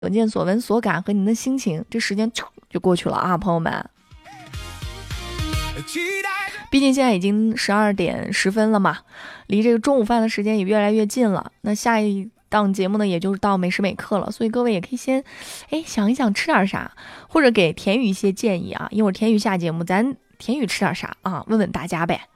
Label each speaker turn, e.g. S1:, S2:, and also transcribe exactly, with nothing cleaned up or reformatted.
S1: 所见所闻所感和您的心情，这时间就过去了啊，朋友们。毕竟现在已经十二点十分了嘛，离这个中午饭的时间也越来越近了。那下一档节目呢，也就是到美食美课了，所以各位也可以先，哎，想一想吃点啥，或者给田宇一些建议啊。一会儿田宇下节目，咱田宇吃点啥啊？问问大家呗。